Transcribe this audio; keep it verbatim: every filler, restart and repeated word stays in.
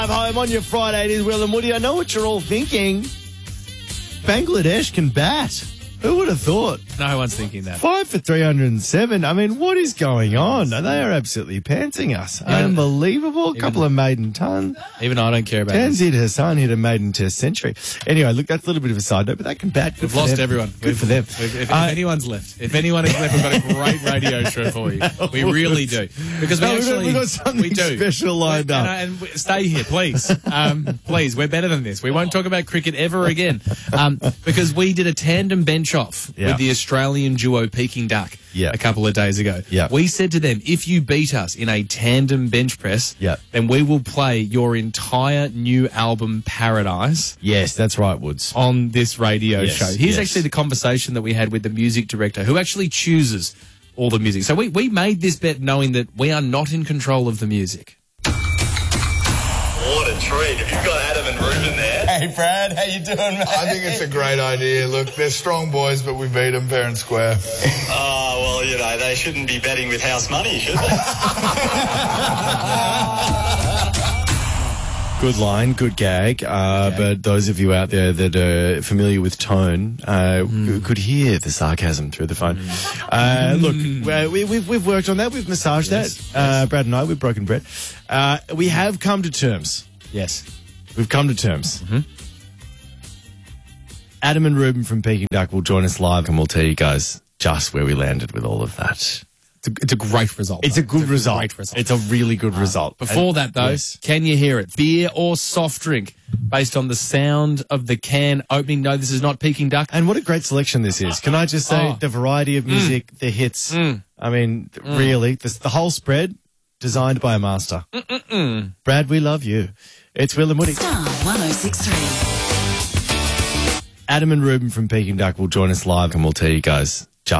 Home on your Friday. It is Will and Woody. I know what you're all thinking. Bangladesh can bat. Who would have thought? No one's thinking that. Five for three hundred seven. I mean, what is going on? They are absolutely pantsing us. Unbelievable. A couple of maiden ton. Even I don't care about it. Tanzid Hassan hit a maiden test century. Anyway, look, that's a little bit of a side note, but they can bat. Good We've for lost them. everyone. Good We've, for them. If, if, Uh, if anyone's left, if anyone is left, we've got a great radio show for you. We really do. Because we No, we've got- actually, we've got something we do. special lined We- up. And, and we- stay here, please. Um, please, we're better than this. We won't talk about cricket ever again. Um, because we did a tandem bench off Yeah. with the Australian duo Peking Duck Yeah. a couple of days ago. Yeah. We said to them, if you beat us in a tandem bench press, Yeah. then we will play your entire new album, Paradise, Yes, that's right, Woods. on this radio Yes, show. Here's yes. actually the conversation that we had with the music director who actually chooses all the music. So we, we made this bet knowing that we are not in control of the music. What a treat. If you've got Adam and Ruben there. Hey, Brad, how you doing, mate? I think it's a great idea. Look, they're strong boys, but we beat them fair and square. Oh, well, you know, they shouldn't be betting with house money, should they? Good line, good gag. Uh, But those of you out there that are familiar with tone uh, Mm. could hear the sarcasm through the phone. Uh, look, uh, we, we've, we've worked on that. We've massaged Yes, that. Uh, Brad and I, we've broken bread. Uh, we have come to terms. Yes. We've come to terms. Adam and Ruben from Peking Duck will join us live and we'll tell you guys just where we landed with all of that. It's a, it's a great result. It's a good result. Great result. It's a really good result. Before And- that, though, yes. can you hear it? Beer or soft drink based on the sound of the can opening? No, this is not Peking Duck. And what a great selection this is. Can I just say Oh. the variety of music, the hits. I mean, really, this, the whole spread designed by a master. Mm-mm-mm. Brad, we love you. It's Will and Woody. Star one oh six three. Adam and Ruben from Peking Duck will join us live and we'll tell you guys